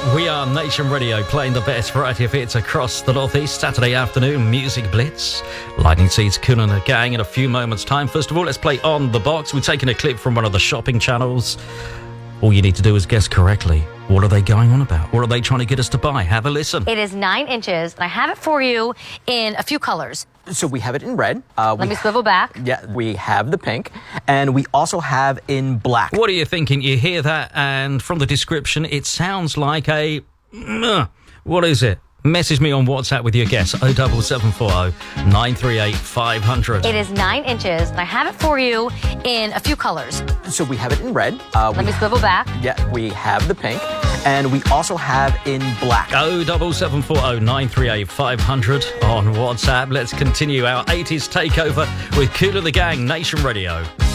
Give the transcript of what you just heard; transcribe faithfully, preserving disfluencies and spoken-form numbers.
We are Nation Radio, playing the best variety of hits across the Northeast. Saturday afternoon, Music Blitz. Lightning Seeds, Kool and the Gang in a few moments' time. First of all, let's play On The Box. We're taking a clip from one of the shopping channels. All you need to do is guess correctly. What are they going on about? What are they trying to get us to buy? Have a listen. It is nine inches, and I have it for you in a few colors. So we have it in red. Uh, Let me swivel back. Yeah, we have the pink, and we also have in black. What are you thinking? You hear that, and from the description, it sounds like a... Uh, what is it? Message me on WhatsApp with your guess. oh seven seven four oh, nine three eight, five hundred. It is nine inches, and I have it for you in a few colors. So we have it in red. Uh, Let me swivel back. Yeah, we have the pink, and we also have in black. oh seven seven four oh, nine three eight, five hundred on WhatsApp. Let's continue our eighties takeover with Kool and the Gang, Nation Radio.